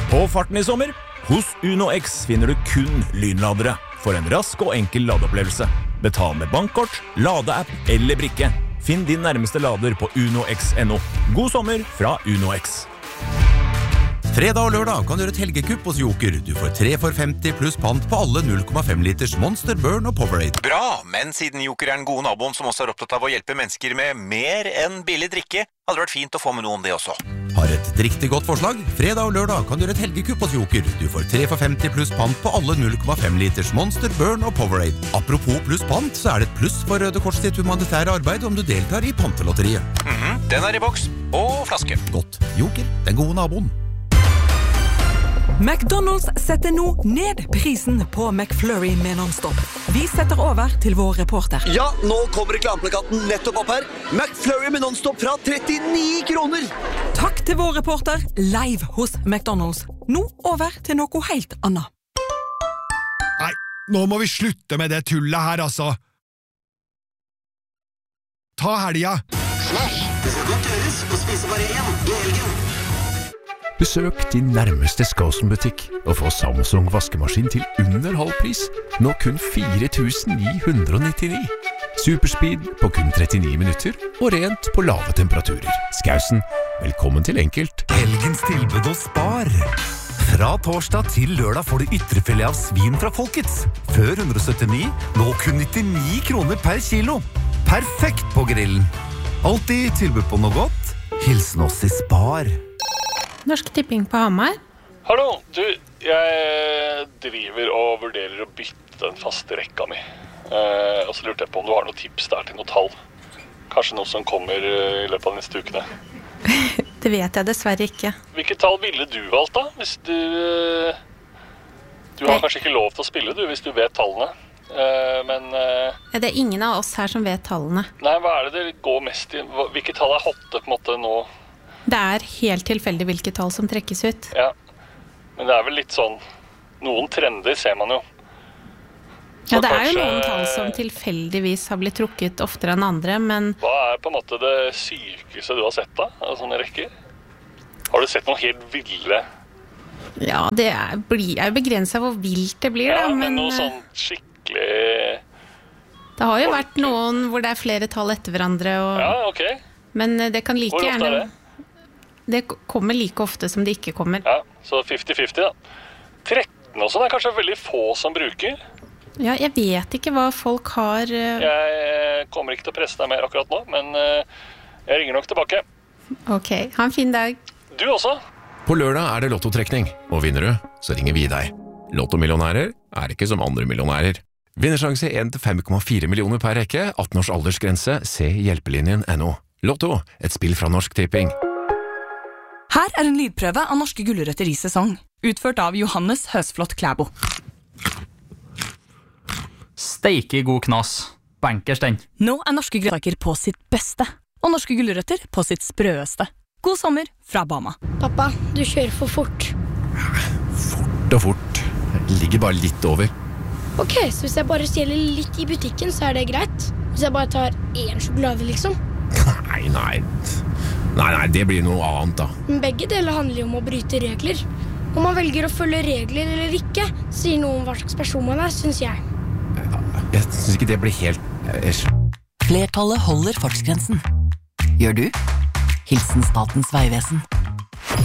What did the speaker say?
På farten I sommer, hos Uno X finner du kun lynladere for en rask og enkel ladeopplevelse. Betal med bankkort, ladeapp eller brikke. Finn din nærmeste lader på unox.no. God sommer fra Uno X. Fredag og lørdag kan du gjøre et helgekupp hos Joker. Du får 3 for 50 pluss pant på alle 0,5 liters Monster, Burn og Powerade. Bra, men siden Joker den gode naboen som også opptatt av å hjelpe mennesker med mer enn billig drikke, hadde det vært fint å få med noe om det også. Har et riktig godt forslag? Fredag og lørdag kan du gjøre et helgekupp hos Joker. Du får 3 for 50 pluss pant på alle 0,5 liters Monster, Burn og Powerade. Apropos pluss pant, så det et pluss for Røde Kors sitt humanitære arbeid om du deltar I pantelotteriet. Den I boks og flaske. Godt. Joker, den gode naboen. McDonald's setter nå ned prisen på McFlurry med non-stop. Vi setter over til vår reporter. Ja, nå kommer reklameplakaten nettopp opp her. McFlurry med non-stop fra 39 kroner. Takk til vår reporter, live hos McDonald's. Nå over til noe helt annet. Nei, nå må vi slutte med det tullet her, altså. Ta helga. Smash! Det skal godt gjøres å spise bare én I helgen. Besøk din nærmeste Skåsen-butikk og få Samsung vaskemaskin til under halv pris. Nå kun 4.999. Superspeed på kun 39 minutter og rent på lave temperaturer. Skåsen, velkommen til enkelt. Helgens tilbud hos Spar. Fra torsdag til lørdag får du ytrefilet av svin fra Folkets. Før 179, nå kun 99 kroner per kilo. Perfekt på grillen. Alltid tilbud på noe godt. Hilsen oss I Spar. Norsk Tipping på Hamar. Hallo, du, jeg driver og vurderer å bytte den faste rekka mi. Og så lurte jeg på om du har noen tips der til noe tall. Kanskje noe som kommer I løpet av neste ukene. Det vet jeg dessverre ikke. Hvilket tall ville du valgt da? Hvis du... Du har kanskje ikke lov til å spille, du, hvis du vet tallene. Men... Det ingen av oss her som vet tallene. Nei, hva det går mest I? Hvilke tall hotte på en måte nå? Det helt tilfeldig hvilke tall som trekkes ut. Ja, men det vel litt sånn, noen trender ser man jo. Så ja, det kanskje, jo noen tall som tilfeldigvis har blitt trukket oftere enn andre, men... Hva på en måte det sykeste du har sett da, av sånne rekker? Har du sett noen helt ville? Ja, det blir jo begrenset hvor vilt det blir da, men noe sånn skikkelig... Det har jo vært noen hvor det flere tall etter hverandre, og... Ja, ok. Men det kan like gjerne... Hvor ofte det? Det kommer like ofte som det ikke kommer. Ja, så 50-50 da. 13 også, det kanskje veldig få som bruker. Ja, jeg vet ikke hva folk har... Jeg kommer ikke til å presse deg mer akkurat nå, men jeg ringer nok tilbake. Ok, ha en fin dag. Du også. På lørdag det lottotrekning, og vinner du, så ringer vi deg. Lottomillionærer ikke som andre millionærer. Vinnersjanse 1 til 5,4 millioner per rekke, 18 års aldersgrense, se hjelpelinjen.no. Lotto, et spill fra Norsk Tipping. Her en lydprøve av norske gulrøtter I sesong, utført av Johannes Høsflot Klæbo. Steike god knas. Bankers den. Nå norske grønsaker på sitt beste, og norske gulrøtter på sitt sprøeste. God sommer fra Bama. Pappa, du kjører for fort. Fort og fort. Jeg ligger bare litt over. Ok, så hvis jeg bare stjeler litt I butikken, så det greit? Hvis jeg bare tar en sjokolade, liksom? Nei, det blir noe annet da. Men begge deler handler om å bryte regler. Om man velger å følge regler eller ikke, sier noe om hva slags person man synes jeg. Jeg synes ikke det blir helt... Flertallet holder fartsgrensen. Gjør du? Hilsen Statens Vegvesen.